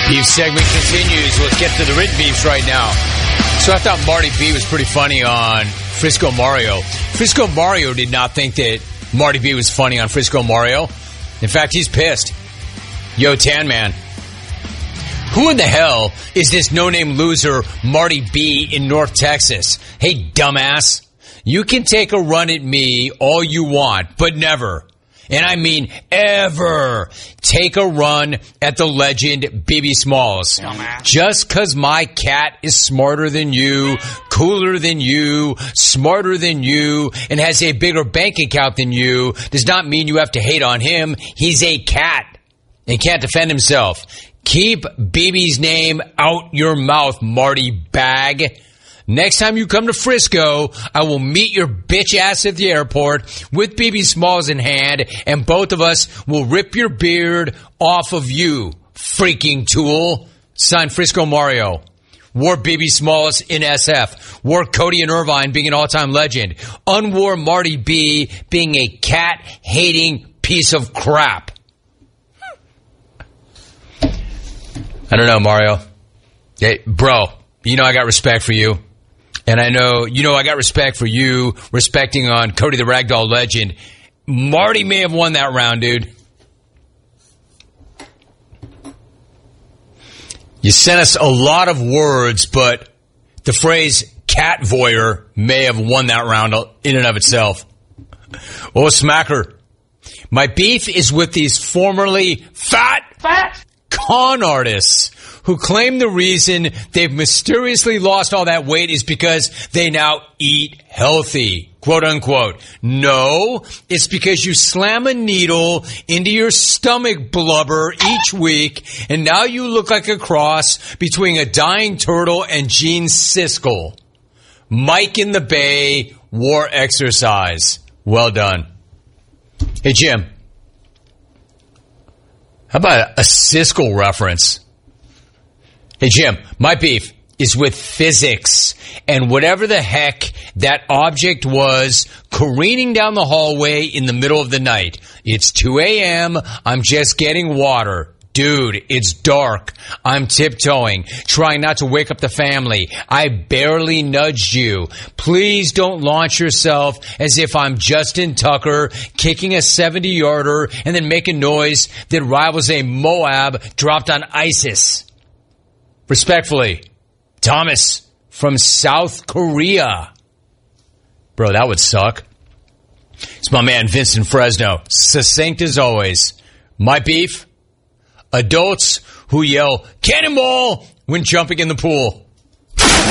Beef segment continues. Let's get to the written beefs right now. So I thought Marty B was pretty funny on Frisco Mario. Frisco Mario did not think that Marty B was funny on Frisco Mario. In fact, he's pissed. Yo, Tan Man. Who in the hell is this no-name loser Marty B in North Texas? Hey, dumbass. You can take a run at me all you want, but never, and I mean ever, take a run at the legend Bibby Smalls. Dumbass. Just because my cat is smarter than you, cooler than you, smarter than you, and has a bigger bank account than you, does not mean you have to hate on him. He's a cat and can't defend himself. Keep Bibi's name out your mouth, Marty Bag. Next time you come to Frisco, I will meet your bitch ass at the airport with Bibby Smalls in hand, and both of us will rip your beard off of you, freaking tool. Signed, Frisco Mario. Wore Bibby Smalls in SF. Wore Cody and Irvine being an all-time legend. Unwore Marty B being a cat-hating piece of crap. I don't know, Mario. Hey, bro, you know I got respect for you. And I know, I got respect for you, respecting on Cody the Ragdoll legend. Marty may have won that round, dude. You sent us a lot of words, but the phrase cat voyeur may have won that round in and of itself. Oh, smacker. My beef is with these formerly fat con artists who claim the reason they've mysteriously lost all that weight is because they now eat healthy, quote unquote. No, it's because you slam a needle into your stomach blubber each week, and now you look like a cross between a dying turtle and Gene Siskel. Mike in the Bay wore exercise. Well done. Hey, Jim. How about a Siskel reference? Hey, Jim, my beef is with physics and whatever the heck that object was careening down the hallway in the middle of the night. It's 2 a.m. I'm just getting water. Dude, it's dark. I'm tiptoeing, trying not to wake up the family. I barely nudged you. Please don't launch yourself as if I'm Justin Tucker kicking a 70-yarder and then making noise that rivals a Moab dropped on ISIS. Respectfully, Thomas from South Korea. Bro, that would suck. It's my man Vincent Fresno. Succinct as always. My beef? Adults who yell, "Cannonball!" when jumping in the pool.